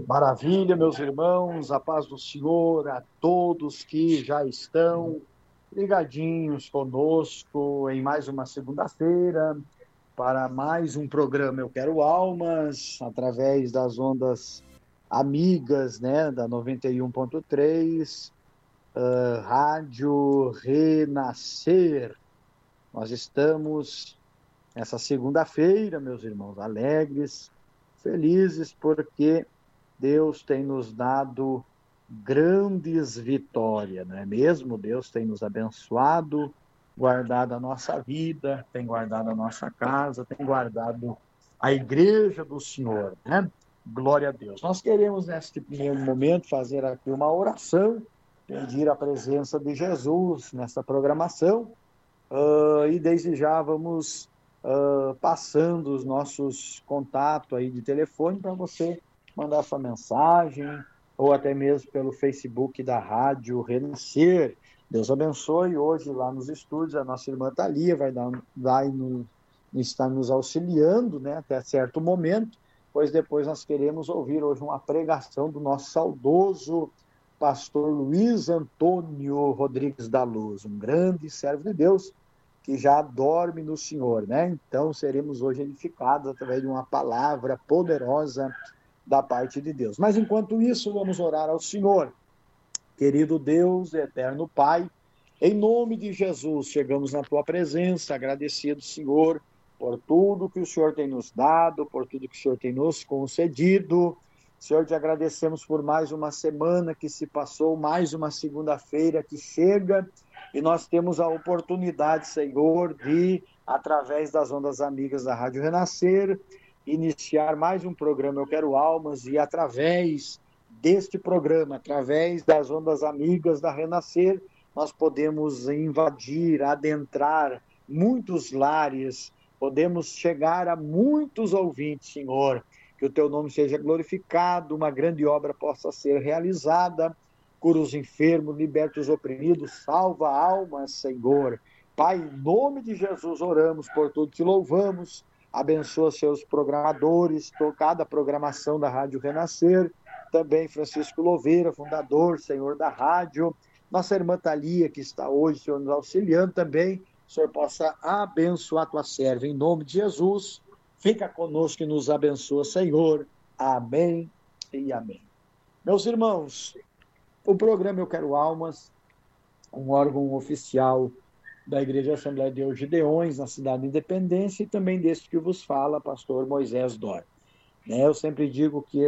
Maravilha, meus irmãos, a paz do Senhor a todos que já estão ligadinhos conosco em mais uma segunda-feira para mais um programa Eu Quero Almas, através das ondas amigas, né, da 91.3, Rádio Renascer. Nós estamos nessa segunda-feira, meus irmãos, alegres, felizes, porque Deus tem nos dado grandes vitórias, não é mesmo? Deus tem nos abençoado, guardado a nossa vida, tem guardado a nossa casa, tem guardado a igreja do Senhor, né? Glória a Deus. Nós queremos, neste primeiro momento, fazer aqui uma oração, pedir a presença de Jesus nessa programação, e desde já vamos passando os nossos contatos aí de telefone para você mandar sua mensagem, ou até mesmo pelo Facebook da Rádio Renascer. Deus abençoe. Hoje, lá nos estúdios, a nossa irmã Thalia vai estar nos auxiliando, né, até certo momento, pois depois nós queremos ouvir hoje uma pregação do nosso saudoso pastor Luiz Antônio Rodrigues da Luz, um grande servo de Deus, que já dorme no Senhor, né? Então, seremos hoje edificados através de uma palavra poderosa da parte de Deus. Mas, enquanto isso, vamos orar ao Senhor. Querido Deus, eterno Pai, em nome de Jesus, chegamos na Tua presença, agradecido, Senhor, por tudo que o Senhor tem nos dado, por tudo que o Senhor tem nos concedido. Senhor, te agradecemos por mais uma semana que se passou, mais uma segunda-feira que chega, e nós temos a oportunidade, Senhor, de, através das ondas amigas da Rádio Renascer, iniciar mais um programa Eu Quero Almas, e através deste programa, através das ondas amigas da Renascer, nós podemos invadir, adentrar muitos lares, podemos chegar a muitos ouvintes, Senhor. Que o Teu nome seja glorificado, uma grande obra possa ser realizada, cura os enfermos, liberta os oprimidos, salva almas, Senhor. Pai, em nome de Jesus oramos, por tudo te louvamos, abençoa seus programadores, cada programação da Rádio Renascer, também Francisco Louveira, fundador, Senhor da rádio, nossa irmã Thalia, que está hoje, Senhor, nos auxiliando também, o Senhor possa abençoar a tua serva, em nome de Jesus. Fica conosco e nos abençoa, Senhor. Amém e amém. Meus irmãos, o programa Eu Quero Almas, um órgão oficial da Igreja Assembleia de Deus Gideões, na cidade de Independência, e também deste que vos fala, pastor Moisés Dor. Eu sempre digo que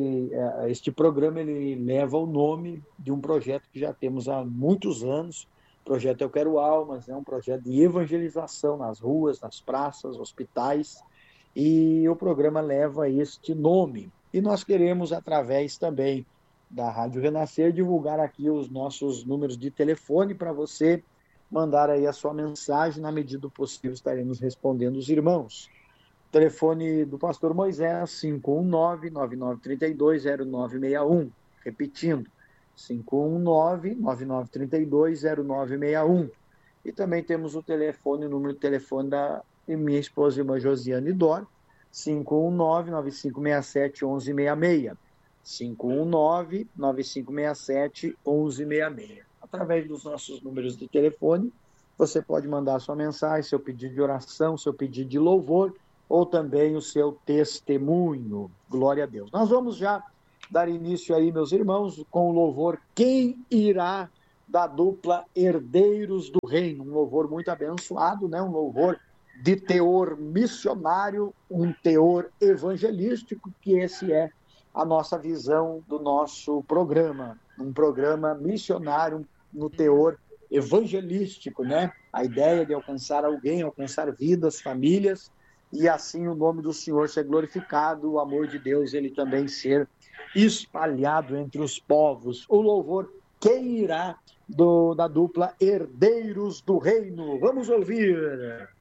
este programa ele leva o nome de um projeto que já temos há muitos anos, o projeto Eu Quero Almas, é um projeto de evangelização nas ruas, nas praças, hospitais, e o programa leva este nome. E nós queremos, através também da Rádio Renascer, divulgar aqui os nossos números de telefone para você mandar aí a sua mensagem. Na medida do possível, estaremos respondendo os irmãos. O telefone do pastor Moisés, 519-9932-0961. Repetindo, 519-9932-0961. E também temos o número de telefone da minha esposa, irmã Josiane Dor, 519-9567-1166. 519-9567-1166. Através dos nossos números de telefone, você pode mandar sua mensagem, seu pedido de oração, seu pedido de louvor, ou também o seu testemunho. Glória a Deus. Nós vamos já dar início aí, meus irmãos, com o louvor Quem Irá, da dupla Herdeiros do Reino. Um louvor muito abençoado, né? Um louvor de teor missionário, um teor evangelístico, que esse é a nossa visão do nosso programa. Um programa missionário no teor evangelístico, né? A ideia de alcançar alguém, alcançar vidas, famílias, e assim o nome do Senhor ser glorificado, o amor de Deus ele também ser espalhado entre os povos. O louvor Quem Irá, da dupla Herdeiros do Reino. Vamos ouvir.